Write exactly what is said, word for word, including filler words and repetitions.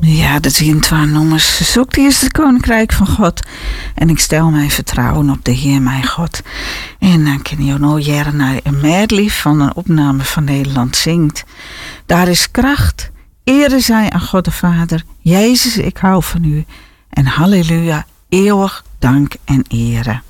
Ja, dat zijn twee nummers. Zoek eerst het koninkrijk van God. En ik stel mijn vertrouwen op de Heer mijn God. En dan kan je nou jaren naar een medley van een opname van Nederland zingt. Daar is kracht. Ere zij aan God de Vader. Jezus, ik hou van u. En halleluja, eeuwig dank en ere.